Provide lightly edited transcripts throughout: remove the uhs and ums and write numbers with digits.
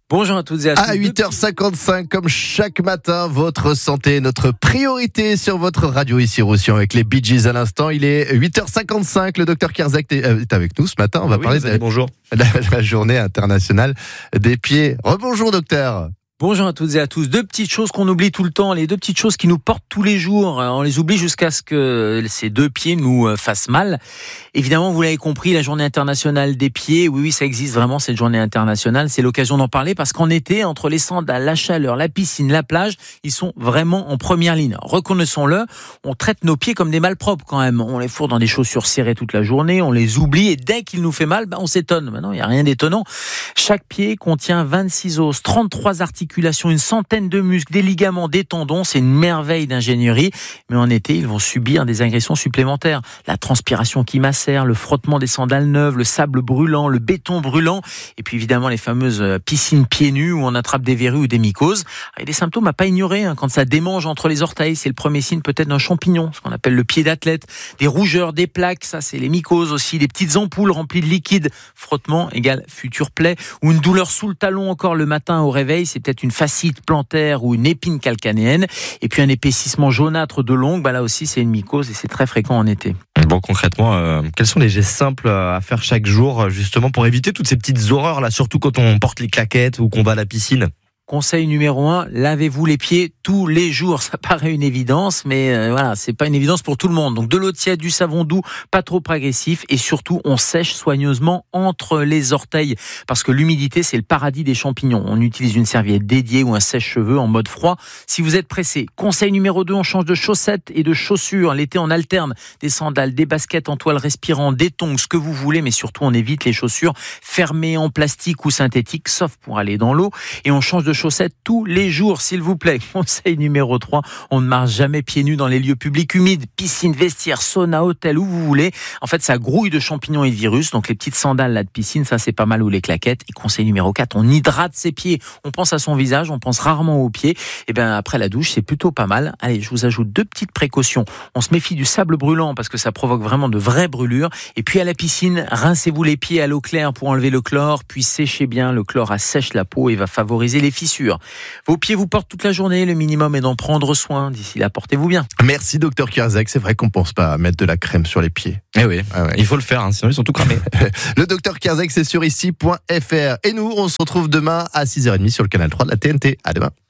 Bonjour à toutes et à tous. À 8h55, comme chaque matin, votre santé est notre priorité sur votre radio ici Roussillon avec les Bee Gees à l'instant. Il est 8h55, le docteur Kierzek est avec nous ce matin. On va parler de la journée internationale des pieds. Rebonjour docteur. Bonjour à toutes et à tous. Deux petites choses qu'on oublie tout le temps, les deux petites choses qui nous portent tous les jours. On les oublie jusqu'à ce que ces deux pieds nous fassent mal. Évidemment, vous l'avez compris, la journée internationale des pieds, oui, ça existe vraiment cette journée internationale. C'est l'occasion d'en parler parce qu'en été, entre les sandales, la chaleur, la piscine, la plage, ils sont vraiment en première ligne. Reconnaissons-le, on traite nos pieds comme des malpropres quand même. On les fourre dans des chaussures serrées toute la journée, on les oublie et dès qu'il nous fait mal, on s'étonne. Maintenant, il n'y a rien d'étonnant. Chaque pied contient 26 os, 33 articulations, une centaine de muscles, des ligaments, des tendons. C'est une merveille d'ingénierie. Mais en été, ils vont subir des agressions supplémentaires. La transpiration qui macère, le frottement des sandales neuves, le sable brûlant, le béton brûlant. Et puis évidemment, les fameuses piscines pieds nus où on attrape des verrues ou des mycoses. Il y a des symptômes à pas ignorer. Quand ça démange entre les orteils, c'est le premier signe peut-être d'un champignon, ce qu'on appelle le pied d'athlète. Des rougeurs, des plaques, ça c'est les mycoses aussi. Des petites ampoules remplies de liquide. Frottement égale future plaie. Ou une douleur sous le talon encore le matin au réveil, c'est peut-être une fascite plantaire ou une épine calcanéenne. Et puis un épaississement jaunâtre de l'ongle, là aussi c'est une mycose et c'est très fréquent en été. Bon, concrètement, quels sont les gestes simples à faire chaque jour justement pour éviter toutes ces petites horreurs là, surtout quand on porte les claquettes ou qu'on va à la piscine? Conseil numéro 1, lavez-vous les pieds tous les jours. Ça paraît une évidence, mais voilà, c'est pas une évidence pour tout le monde. Donc de l'eau tiède, du savon doux, pas trop agressif, et surtout on sèche soigneusement entre les orteils, parce que l'humidité c'est le paradis des champignons. On utilise une serviette dédiée ou un sèche-cheveux en mode froid. Si vous êtes pressé, conseil numéro 2, on change de chaussettes et de chaussures. L'été on alterne des sandales, des baskets en toile respirant, des tongs, ce que vous voulez, mais surtout on évite les chaussures fermées en plastique ou synthétique, sauf pour aller dans l'eau, et on change de chaussettes tous les jours, s'il vous plaît. Conseil numéro 3, on ne marche jamais pieds nus dans les lieux publics humides, piscine, vestiaire, sauna, hôtel, où vous voulez. En fait, ça grouille de champignons et de virus. Donc les petites sandales là de piscine, ça c'est pas mal, ou les claquettes. Et conseil numéro 4, on hydrate ses pieds. On pense à son visage, on pense rarement aux pieds. Et bien après la douche, c'est plutôt pas mal. Allez, je vous ajoute deux petites précautions. On se méfie du sable brûlant parce que ça provoque vraiment de vraies brûlures. Et puis à la piscine, rincez-vous les pieds à l'eau claire pour enlever le chlore, puis séchez bien. Le chlore assèche la peau et va favoriser les fissures. Vos pieds vous portent toute la journée, le minimum est d'en prendre soin. D'ici là, portez-vous bien. Merci docteur Kierzek, c'est vrai qu'on pense pas à mettre de la crème sur les pieds. Eh oui, il faut le faire, sinon ils sont tout cramés. Le docteur Kierzek, c'est sur ici.fr. Et nous, on se retrouve demain à 6h30 sur le canal 3 de la TNT. À demain.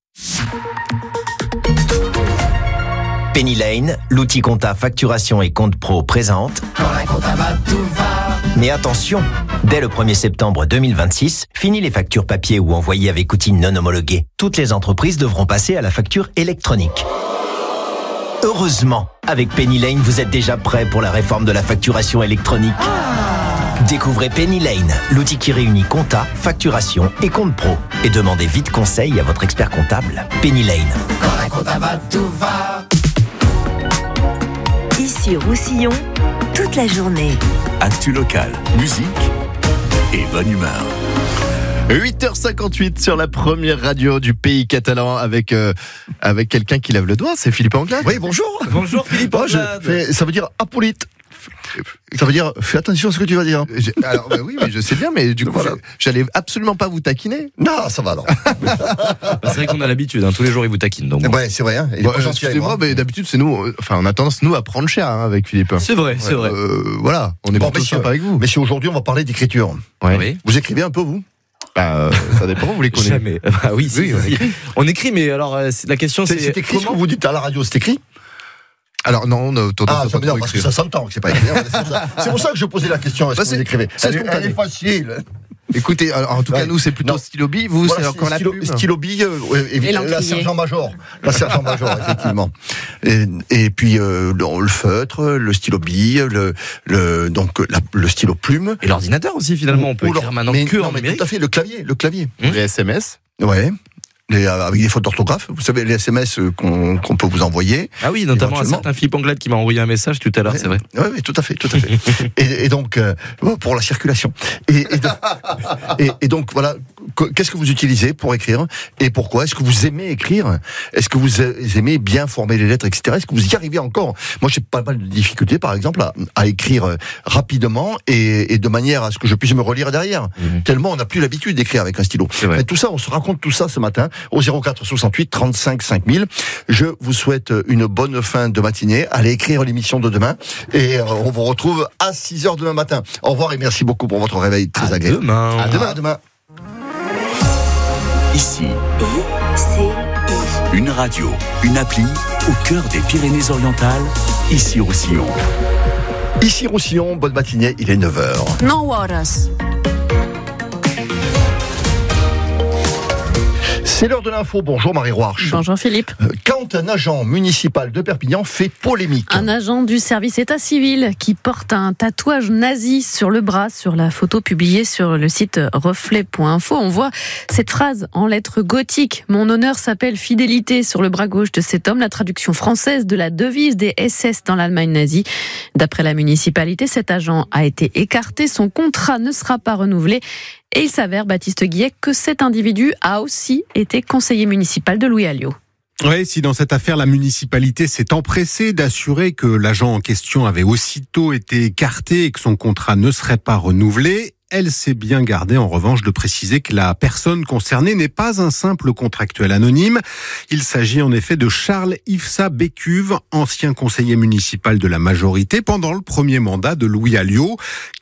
Penny Lane, l'outil compta facturation et compte pro présente. Quand la compta va, tout va. Mais attention, dès le 1er septembre 2026, fini les factures papier ou envoyées avec outils non homologués. Toutes les entreprises devront passer à la facture électronique. Heureusement, avec Penny Lane, vous êtes déjà prêt pour la réforme de la facturation électronique. Découvrez Penny Lane, l'outil qui réunit compta, facturation et compte pro. Et demandez vite conseil à votre expert comptable. Penny Lane. Quand la compta va, tout va. Ici Roussillon, toute la journée. Actu local, musique et bonne humeur. 8h58 sur la première radio du pays catalan avec quelqu'un qui lève le doigt, c'est Philippe Anglade. Oui, bonjour. Bonjour Philippe Anglade. Ça veut dire Apollite. Ça veut dire fais attention à ce que tu vas dire. Alors oui, je sais bien, mais du coup, voilà. j'allais absolument pas vous taquiner. Non, ça va alors. C'est vrai qu'on a l'habitude, tous les jours ils vous taquinent. Donc Ouais, c'est vrai. Excusez-moi, mais d'habitude c'est nous. Enfin, on a tendance nous à prendre cher avec Philippe. c'est vrai. Voilà, on est plutôt sympa avec vous. Mais si aujourd'hui on va parler d'écriture. Ouais. Oui. Vous écrivez un peu vous? Ça dépend, vous les connaissez. Jamais. Oui, on écrit, mais alors la question c'est écrit ce que vous dites à la radio, c'est écrit? Alors non, on a tendance à pas trop parce que écrire. ça s'entend que c'est pas écrit. C'est pour ça que je posais la question. Est-ce que vous écrivez? Elle est facile. Écoutez, alors, en tout cas, nous, c'est plutôt stylo bille. Vous, voilà, c'est encore la plume. Stylo bille, la sergent-major. La sergent-major, effectivement. Et puis, le feutre, le stylo bille, le stylo plume. Et l'ordinateur aussi, finalement. On peut écrire maintenant que en numérique. Tout à fait, le clavier. Les SMS. Ouais. avec des fautes d'orthographe. Vous savez, les SMS qu'on peut vous envoyer. Ah oui, notamment un certain Philippe Anglade qui m'a envoyé un message tout à l'heure, c'est vrai. Oui, tout à fait. et donc, pour la circulation. Et donc, voilà, qu'est-ce que vous utilisez pour écrire et pourquoi? Est-ce que vous aimez écrire? Est-ce que vous aimez bien former les lettres, etc. Est-ce que vous y arrivez encore? Moi, j'ai pas mal de difficultés, par exemple, à écrire rapidement et de manière à ce que je puisse me relire derrière. Tellement on n'a plus l'habitude d'écrire avec un stylo. Mais tout ça, on se raconte tout ça ce matin au 04 68 35 5000. Je vous souhaite une bonne fin de matinée. Allez écrire l'émission de demain et on vous retrouve à 6h demain matin. Au revoir et merci beaucoup pour votre réveil très agréable. À demain. Ici, une radio, une appli au cœur des Pyrénées-Orientales, ici Roussillon. Ici Roussillon, bonne matinée, il est 9h. No horas. C'est l'heure de l'info. Bonjour Marie Roarch. Bonjour Philippe. Quand un agent municipal de Perpignan fait polémique. Un agent du service état civil qui porte un tatouage nazi sur le bras. Sur la photo publiée sur le site reflet.info, on voit cette phrase en lettres gothiques. Mon honneur s'appelle fidélité sur le bras gauche de cet homme. La traduction française de la devise des SS dans l'Allemagne nazie. D'après la municipalité, cet agent a été écarté. Son contrat ne sera pas renouvelé. Et il s'avère, Baptiste Guillet, que cet individu a aussi été conseiller municipal de Louis Alliot. Oui, si dans cette affaire, la municipalité s'est empressée d'assurer que l'agent en question avait aussitôt été écarté et que son contrat ne serait pas renouvelé, elle s'est bien gardée en revanche de préciser que la personne concernée n'est pas un simple contractuel anonyme. Il s'agit en effet de Charles Ifsa Bécuve, ancien conseiller municipal de la majorité pendant le premier mandat de Louis Alliot.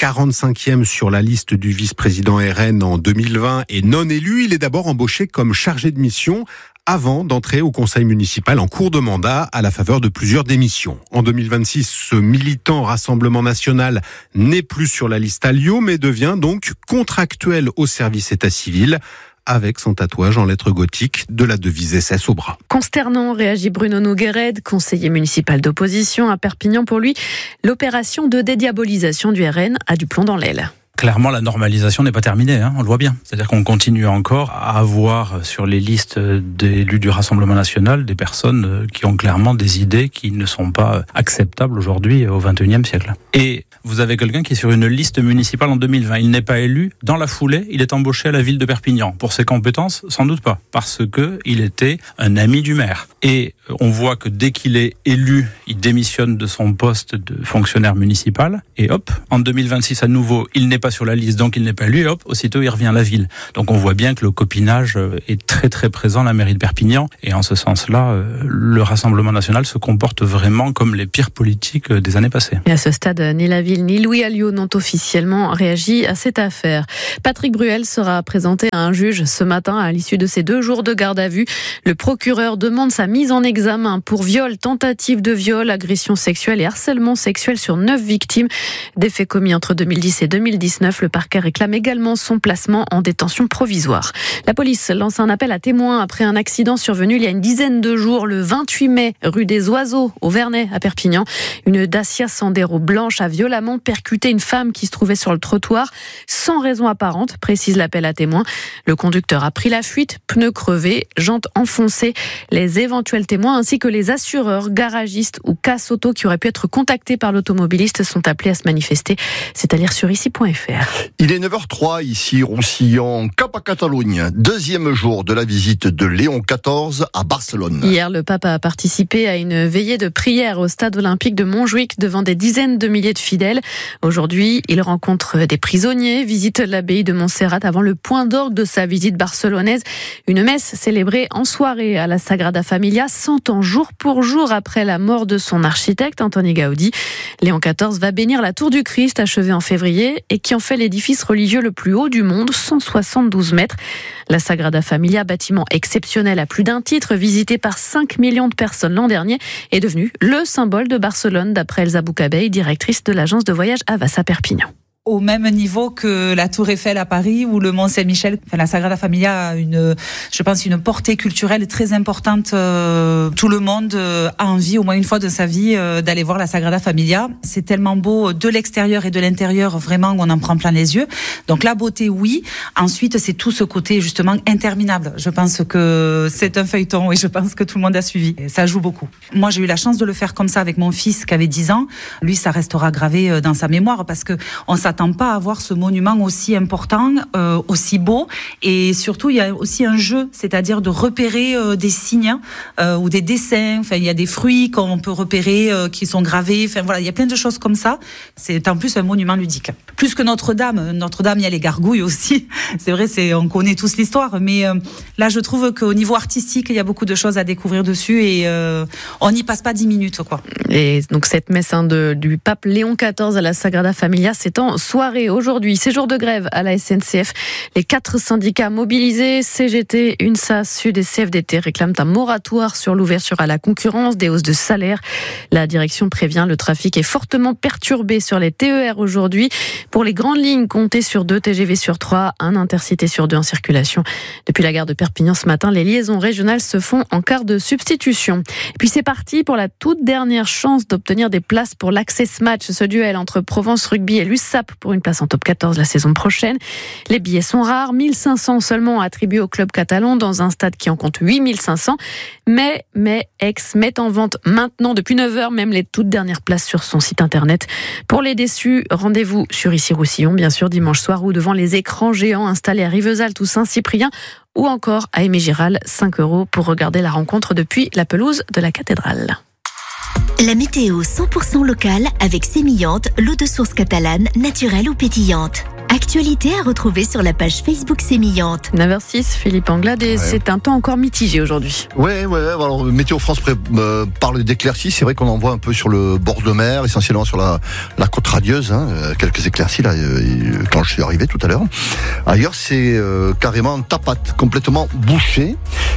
45e sur la liste du vice-président RN en 2020 et non élu, il est d'abord embauché comme chargé de mission avant d'entrer au conseil municipal en cours de mandat à la faveur de plusieurs démissions. En 2026, ce militant Rassemblement National n'est plus sur la liste Alliot, mais devient donc contractuel au service état civil, avec son tatouage en lettres gothiques de la devise SS au bras. Consternant, réagit Bruno Noguered, conseiller municipal d'opposition à Perpignan. Pour lui, l'opération de dédiabolisation du RN a du plomb dans l'aile. Clairement, la normalisation n'est pas terminée, on le voit bien. C'est-à-dire qu'on continue encore à avoir sur les listes d'élus du Rassemblement National des personnes qui ont clairement des idées qui ne sont pas acceptables aujourd'hui au XXIe siècle. Et vous avez quelqu'un qui est sur une liste municipale en 2020. Il n'est pas élu. Dans la foulée, il est embauché à la ville de Perpignan. Pour ses compétences, sans doute pas. Parce que il était un ami du maire. Et on voit que dès qu'il est élu, il démissionne de son poste de fonctionnaire municipal. Et hop, en 2026 à nouveau, il n'est pas sur la liste, donc il n'est pas élu. Et hop, aussitôt il revient à la ville. Donc on voit bien que le copinage est très très présent à la mairie de Perpignan. Et en ce sens-là, le Rassemblement National se comporte vraiment comme les pires politiques des années passées. Et à ce stade, ni la ville ni Louis Alliot n'ont officiellement réagi à cette affaire. Patrick Bruel sera présenté à un juge ce matin à l'issue de ses 2 jours de garde à vue. Le procureur demande sa mise en examen pour viol, tentative de viol, agression sexuelle et harcèlement sexuel sur 9 victimes. Des faits commis entre 2010 et 2019. Le parquet réclame également son placement en détention provisoire. La police lance un appel à témoins après un accident survenu il y a une dizaine de jours, le 28 mai, rue des Oiseaux, au Vernet, à Perpignan. Une Dacia Sandero blanche a violemment percuté une femme qui se trouvait sur le trottoir sans raison apparente, précise l'appel à témoins. Le conducteur a pris la fuite, pneus crevés, jantes enfoncées. Les éventuels témoins ainsi que les assureurs, garagistes ou casse auto qui auraient pu être contactés par l'automobiliste sont appelés à se manifester. C'est à lire sur ici.fr. Il est 9h03 ici, Roussillon, Cap à Catalogne. 2e jour de la visite de Léon XIV à Barcelone. Hier, le pape a participé à une veillée de prière au stade olympique de Montjuïc devant des dizaines de milliers de fidèles. Aujourd'hui, il rencontre des prisonniers, visite l'abbaye de Montserrat avant le point d'orgue de sa visite barcelonaise. Une messe célébrée en soirée à la Sagrada Familia, 100 ans jour pour jour après la mort de son architecte, Antoni Gaudi. Léon XIV va bénir la tour du Christ achevée en février et qui en fait l'édifice religieux le plus haut du monde, 172 mètres. La Sagrada Familia, bâtiment exceptionnel à plus d'un titre, visité par 5 millions de personnes l'an dernier, est devenu le symbole de Barcelone, d'après Elsa Boucabey, directrice de l'agence de voyage Havas à Perpignan. au même niveau que la Tour Eiffel à Paris ou le Mont Saint-Michel. Enfin, la Sagrada Familia a une portée culturelle très importante. Tout le monde a envie, au moins une fois de sa vie, d'aller voir la Sagrada Familia. C'est tellement beau de l'extérieur et de l'intérieur, vraiment, on en prend plein les yeux. Donc la beauté, oui. Ensuite, c'est tout ce côté justement interminable. Je pense que c'est un feuilleton et je pense que tout le monde a suivi. Et ça joue beaucoup. Moi, j'ai eu la chance de le faire comme ça avec mon fils qui avait 10 ans. Lui, ça restera gravé dans sa mémoire parce que on s'attend pas à voir ce monument aussi important, aussi beau, et surtout il y a aussi un jeu, c'est-à-dire de repérer des signes ou des dessins. Enfin, il y a des fruits qu'on peut repérer qui sont gravés. Enfin voilà, il y a plein de choses comme ça. C'est en plus un monument ludique. Plus que Notre-Dame. Notre-Dame, il y a les gargouilles aussi. C'est vrai, on connaît tous l'histoire, mais là, je trouve qu'au niveau artistique, il y a beaucoup de choses à découvrir dessus et on n'y passe pas 10 minutes, quoi. Et donc cette messe du pape Léon XIV à la Sagrada Familia, c'est en soirée aujourd'hui. C'est jour de grève à la SNCF. Les 4 syndicats mobilisés, CGT, UNSA, Sud et CFDT, réclament un moratoire sur l'ouverture à la concurrence, des hausses de salaire. La direction prévient, le trafic est fortement perturbé sur les TER aujourd'hui. Pour les grandes lignes, comptez sur 2 TGV sur 3, un Intercité sur 2 en circulation. Depuis la gare de Perpignan ce matin, les liaisons régionales se font en quart de substitution. Et puis c'est parti pour la toute dernière chance d'obtenir des places pour l'Access Match, ce duel entre Provence Rugby et l'USAP pour une place en top 14 la saison prochaine. Les billets sont rares, 1500 seulement attribués au club catalan dans un stade qui en compte 8500. Mais Aix met en vente maintenant, depuis 9h, même les toutes dernières places sur son site internet. Pour les déçus, rendez-vous sur Issy-Roussillon, bien sûr, dimanche soir, ou devant les écrans géants installés à Rivesaltes ou Saint-Cyprien, ou encore à Aimé-Giral, 5 € pour regarder la rencontre depuis la pelouse de la cathédrale. La météo 100% locale avec Sémillante, l'eau de source catalane, naturelle ou pétillante. Actualité à retrouver sur la page Facebook Sémillante. 9h06, Philippe Anglade, et c'est un temps encore mitigé aujourd'hui. Ouais. Alors, Météo France parle d'éclaircies. C'est vrai qu'on en voit un peu sur le bord de mer, essentiellement sur la côte radieuse. Quelques éclaircies là, quand je suis arrivé tout à l'heure. Ailleurs, c'est carrément tapate, complètement bouché.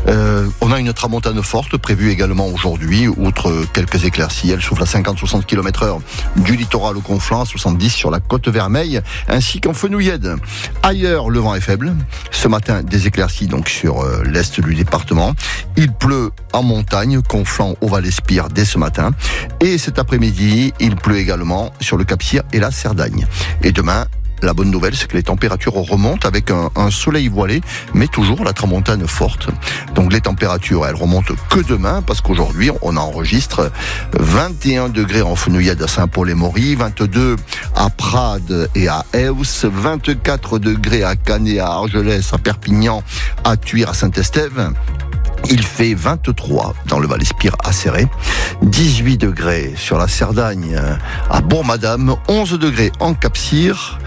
On a une tramontane forte prévue également aujourd'hui, outre quelques éclaircies. Elle souffle à 50-60 km/h du littoral au Conflans, 70 sur la côte Vermeille, ainsi qu'en Fenouillède. Ailleurs, le vent est faible. Ce matin, des éclaircies donc sur l'est du département. Il pleut en montagne, Conflans au Val-Espire dès ce matin. Et cet après-midi, il pleut également sur le Cap-Cyr et la Cerdagne. Et demain, la bonne nouvelle, c'est que les températures remontent avec un soleil voilé, mais toujours la tramontane forte. Donc les températures, elles remontent que demain, parce qu'aujourd'hui, on enregistre 21 degrés en Fenouillède à Saint-Paul-et-Maury, 22 à Prades et à Eus, 24 degrés à Canet, à Argelès, à Perpignan, à Thuir, à Saint-Estève. Il fait 23 dans le Val-Espire à Céré, 18 degrés sur la Cerdagne à Bourg-Madame, 11 degrés en Cap-Cyr,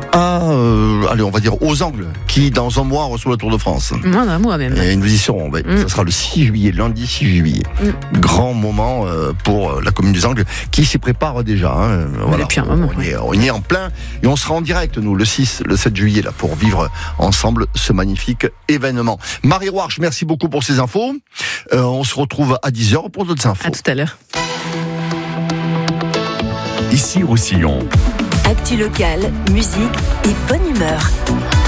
on va dire aux Angles, qui dans un mois reçoit la Tour de France. Un mois même. Et nous y serons, ça sera le 6 juillet, lundi 6 juillet. Grand moment pour la commune des Angles, qui s'y prépare déjà. Voilà. Depuis un moment. On y est en plein, et on sera en direct, nous, le 6, le 7 juillet, là, pour vivre ensemble ce magnifique événement. Marie Roarch, merci beaucoup pour ces infos. On se retrouve à 10h pour d'autres infos. À tout à l'heure. Issy-Roussillon. Actu locale, musique et bonne humeur.